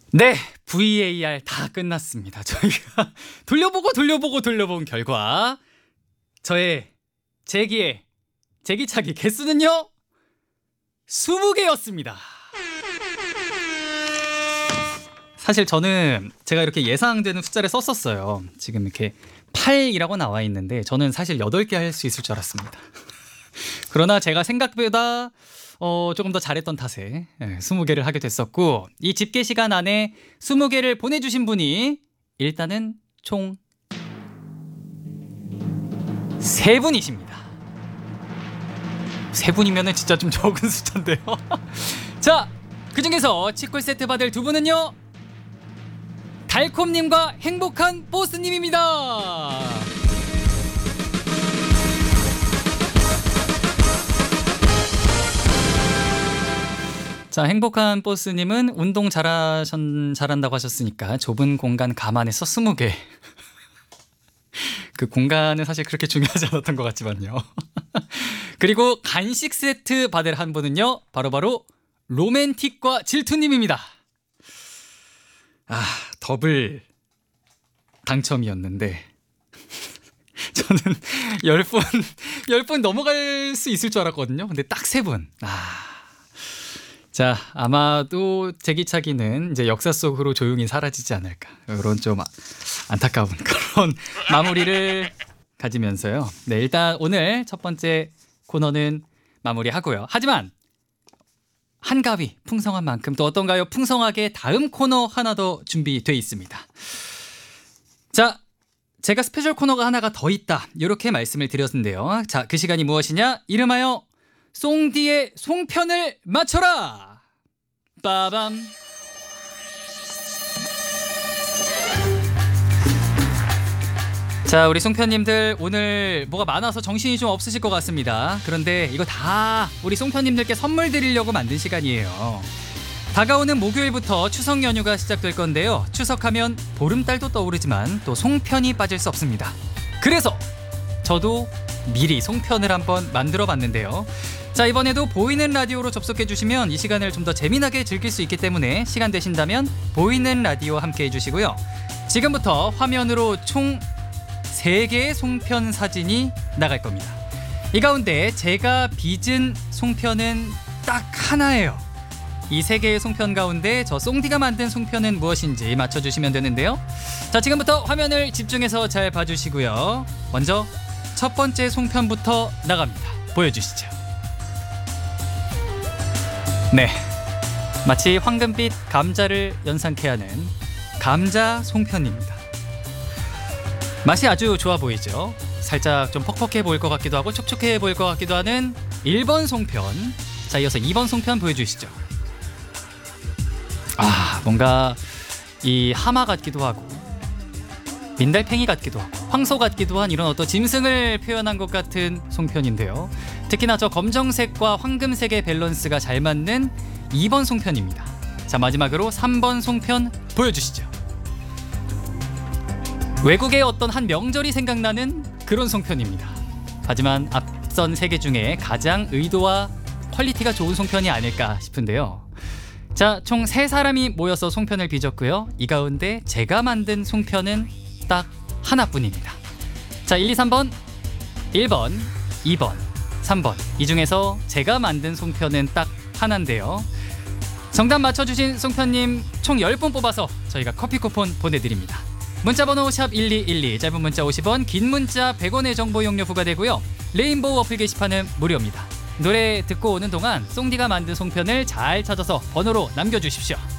네, VAR 다 끝났습니다. 저희가 돌려본 결과 저의 제기차기 개수는요 20개였습니다. 사실 저는 제가 이렇게 예상되는 숫자를 썼었어요. 지금 이렇게 8이라고 나와 있는데 저는 사실 8개 할 수 있을 줄 알았습니다. 그러나 제가 생각보다 조금 더 잘했던 탓에 20개를 하게 됐었고, 이 집계 시간 안에 20개를 보내주신 분이 일단은 총 3분이십니다. 3분이면 진짜 좀 적은 숫자인데요. 자, 그중에서 치콜 세트 받을 2분은요 달콤님과 행복한 보스님입니다. 자, 행복한 보스님은 운동 잘한다고 하셨으니까 좁은 공간 감안해서 20개. 그 공간은 사실 그렇게 중요하지 않았던 것 같지만요. 그리고 간식 세트 받을 한 분은요 바로 로맨틱과 질투님입니다. 더블 당첨이었는데 저는 10분 넘어갈 수 있을 줄 알았거든요. 근데 딱 3분. 자, 아마도 제기차기는 이제 역사 속으로 조용히 사라지지 않을까, 이런 좀 안타까운 그런 마무리를 가지면서요. 네, 일단 오늘 첫 번째 코너는 마무리하고요. 하지만 한가위 풍성한 만큼 또 어떤가요? 풍성하게 다음 코너 하나 더 준비돼 있습니다. 자, 제가 스페셜 코너가 하나가 더 있다, 이렇게 말씀을 드렸는데요. 자, 그 시간이 무엇이냐? 이름하여 송디의 송편을 맞춰라. 빠밤. 자, 우리 송편님들 오늘 뭐가 많아서 정신이 좀 없으실 것 같습니다. 그런데 이거 다 우리 송편님들께 선물 드리려고 만든 시간이에요. 다가오는 목요일부터 추석 연휴가 시작될 건데요. 추석하면 보름달도 떠오르지만 또 송편이 빠질 수 없습니다. 그래서 저도 미리 송편을 한번 만들어 봤는데요. 자, 이번에도 보이는 라디오로 접속해 주시면 이 시간을 좀 더 재미나게 즐길 수 있기 때문에 시간 되신다면 보이는 라디오 함께 해주시고요. 지금부터 화면으로 총 3개의 송편 사진이 나갈 겁니다. 이 가운데 제가 빚은 송편은 딱 하나예요. 이 3개의 송편 가운데 저 송디가 만든 송편은 무엇인지 맞춰주시면 되는데요. 자, 지금부터 화면을 집중해서 잘 봐주시고요. 먼저 첫 번째 송편부터 나갑니다. 보여주시죠. 네, 마치 황금빛 감자를 연상케 하는 감자 송편입니다. 맛이 아주 좋아 보이죠? 살짝 좀 퍽퍽해 보일 것 같기도 하고 촉촉해 보일 것 같기도 하는 1번 송편. 자, 이어서 2번 송편 보여주시죠. 뭔가 이 하마 같기도 하고 민달팽이 같기도 하고 황소 같기도 한 이런 어떤 짐승을 표현한 것 같은 송편인데요. 특히나 저 검정색과 황금색의 밸런스가 잘 맞는 2번 송편입니다. 자, 마지막으로 3번 송편 보여주시죠. 외국의 어떤 한 명절이 생각나는 그런 송편입니다. 하지만 앞선 3개 중에 가장 의도와 퀄리티가 좋은 송편이 아닐까 싶은데요. 자, 총 3사람이 모여서 송편을 빚었고요. 이 가운데 제가 만든 송편은 딱 하나뿐입니다. 자, 1, 2, 3번, 1번, 2번, 3번. 이 중에서 제가 만든 송편은 딱 하나인데요. 정답 맞춰주신 송편님 총 10분 뽑아서 저희가 커피 쿠폰 보내드립니다. 문자번호 샵 1212, 짧은 문자 50원, 긴 문자 100원의 정보 용료 부과되고요. 레인보우 어플 게시판은 무료입니다. 노래 듣고 오는 동안 송디가 만든 송편을 잘 찾아서 번호로 남겨주십시오.